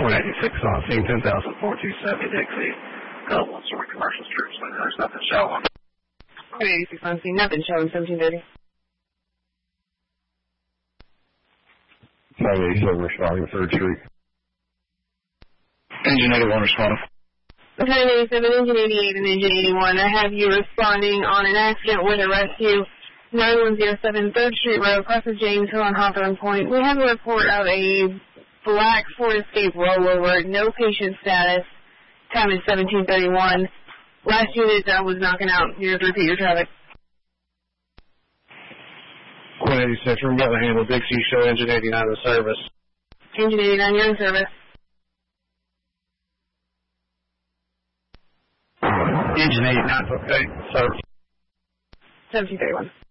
186 on scene, 10,427 Dixie. Call 1 story commercial troops, but there's nothing showing. 186 on scene, nothing showing, 1730. 587 responding, 3rd Street. Engine 81 responding. 987, engine 88, and engine 81. I have you responding on an accident with a rescue. 9107 3rd Street Road, across the James Hill on Hawthorne Point. We have a report of a black Ford Escape rollover, no patient status. Time is 1731. Last unit was knocking out. You repeat your traffic. 186, we're about to handle Dixie, show engine 89 in service. Engine 89, you're in service. Engine 89, okay, service. 1731.